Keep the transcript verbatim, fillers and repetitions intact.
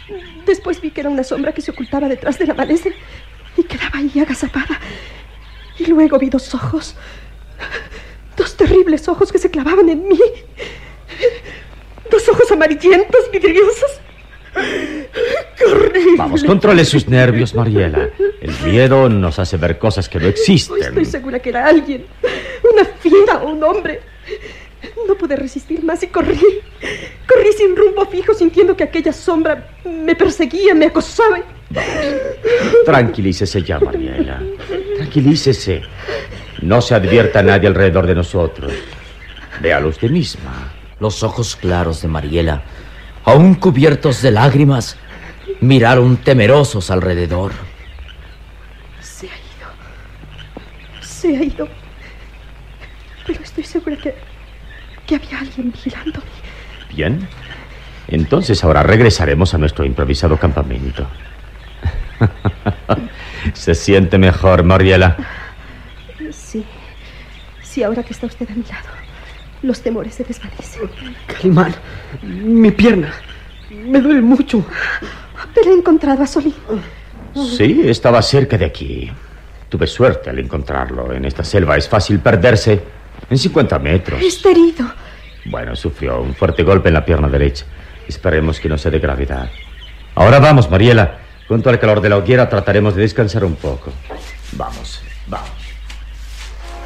Después vi que era una sombra que se ocultaba detrás de la maleza y quedaba ahí agazapada. Y luego vi dos ojos, dos terribles ojos que se clavaban en mí. Dos ojos amarillentos, vidriosos. ¡Qué horrible! Vamos, controle sus nervios, Mariela. El miedo nos hace ver cosas que no existen. Estoy segura que era alguien, una fiera o un hombre. No pude resistir más y corrí. Corrí sin rumbo fijo, sintiendo que aquella sombra me perseguía, me acosaba. Vamos. Tranquilícese ya, Mariela. Tranquilícese. No se advierta a nadie alrededor de nosotros. Véalo usted misma. Los ojos claros de Mariela, aún cubiertos de lágrimas, miraron temerosos alrededor. Se ha ido. Se ha ido. Pero estoy segura que, que había alguien vigilándome. Bien. Entonces ahora regresaremos a nuestro improvisado campamento. ¿Se siente mejor, Mariela? Sí. Sí, ahora que está usted a mi lado, los temores se desvanecen. Calimán, mi pierna me duele mucho. Pero he encontrado a Solín. Sí, estaba cerca de aquí. Tuve suerte al encontrarlo. En esta selva es fácil perderse en cincuenta metros. Está herido. Bueno, sufrió un fuerte golpe en la pierna derecha. Esperemos que no sea de gravedad. Ahora vamos, Mariela. Junto al calor de la hoguera trataremos de descansar un poco. Vamos, vamos.